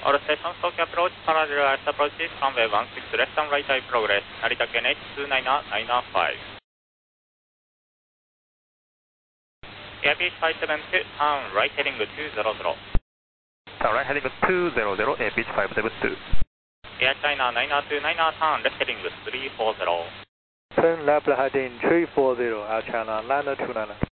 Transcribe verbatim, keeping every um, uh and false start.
All stations, Tokyo approach, parallel ice approaches, runway one six left and right eye progress, Narita Ken H two nine nine five. Airbus five seven two, turn right heading two zero zero. Turn right heading two zero zero, Airbus five seven two. Air China nine two nine, turn left heading three four zero. Turn left heading three four zero, Air China nine two nine.